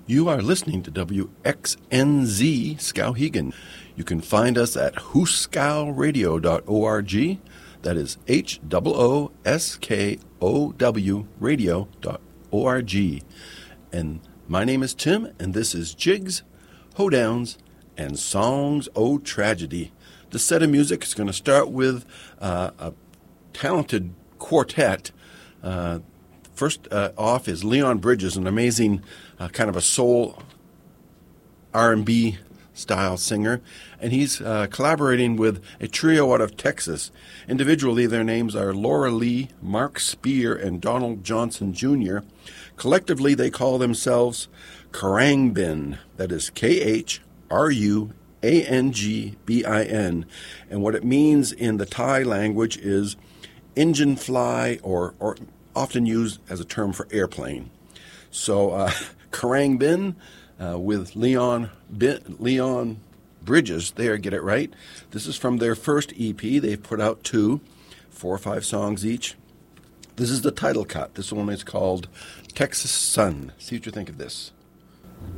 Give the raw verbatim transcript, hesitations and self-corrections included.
You are listening to W X N Z Skowhegan. You can find us at hooskow radio dot org. That is H O O S K O W radio dot org. And my name is Tim, and this is Jigs, Hoedowns, and Songs O Tragedy. The set of music is going to start with uh, a talented quartet. Uh, first uh, off is Leon Bridges, an amazing uh, kind of a soul R and B style singer, and he's uh, collaborating with a trio out of Texas. Individually, their names are Laura Lee, Mark Spear, and Donald Johnson Junior Collectively, they call themselves Khruangbin. That is K H R U A N G B I N. And what it means in the Thai language is engine fly, or, or often used as a term for airplane. So uh, Khruangbin uh, with Leon Bin, Leon Bridges, there, get it right. This is from their first E P. They've put out two, four or five songs each. This is the title cut. This one is called Texas Sun. See what you think of this.